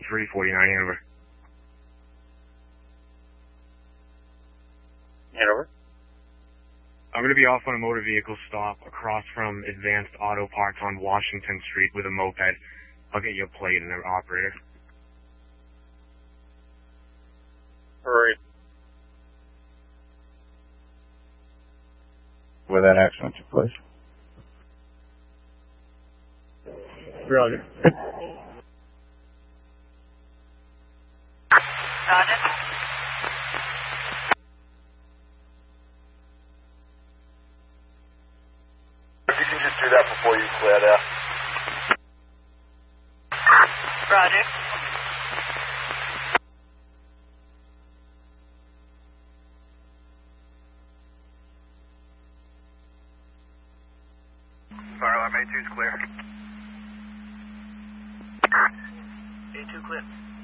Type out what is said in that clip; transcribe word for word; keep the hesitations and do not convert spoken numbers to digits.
three forty-nine Hanover. Hanover. I'm going to be off on a motor vehicle stop across from Advanced Auto Parts on Washington Street with a moped. I'll get you a plate and an operator. Hurry. Where that accident took place. Roger. Roger. If you can just do that before you clear there. Roger. Fire alarm A two is clear. A two clear.